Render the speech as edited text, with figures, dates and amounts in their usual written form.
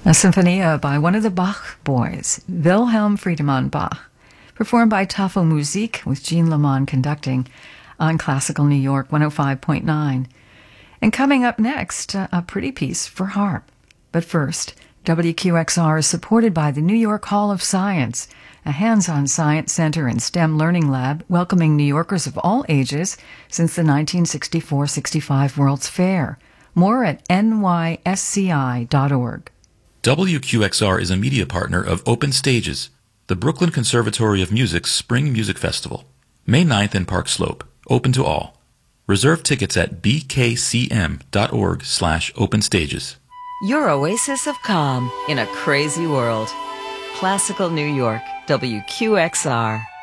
A Sinfonia by one of the Bach boys, Wilhelm Friedemann Bach, performed by Tafel Musik with Jean Lamont conducting on Classical New York 105.9. And coming up next, a pretty piece for harp. But first, WQXR is supported by the New York Hall of Science, a hands-on science center and STEM learning lab welcoming New Yorkers of all ages since the 1964-65 World's Fair. More at nysci.org. WQXR is a media partner of Open Stages, the Brooklyn Conservatory of Music's Spring Music Festival. May 9th in Park Slope, open to all. Reserve tickets at bkcm.org/openstages. Your oasis of calm in a crazy world. Classical New York, WQXR.